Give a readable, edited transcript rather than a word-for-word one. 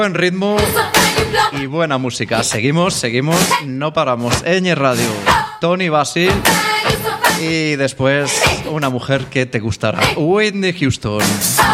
Buen ritmo y buena música. Seguimos, no paramos. Eñe Radio, Tony Basil y después una mujer que te gustará, Whitney Houston.